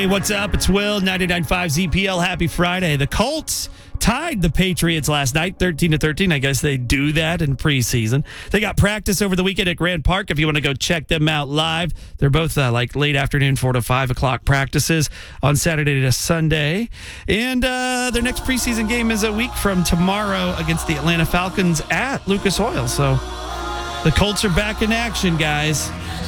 Hey, what's up? It's Will, 99.5 ZPL. Happy Friday. The Colts tied the Patriots last night, 13-13. I guess they do that in preseason. They got practice over the weekend at Grand Park. If you want to go check them out live, they're both like late afternoon, 4 to 5 o'clock practices on Saturday to Sunday. And their next preseason game is a week from tomorrow against the Atlanta Falcons at Lucas Oil. So the Colts are back in action, guys.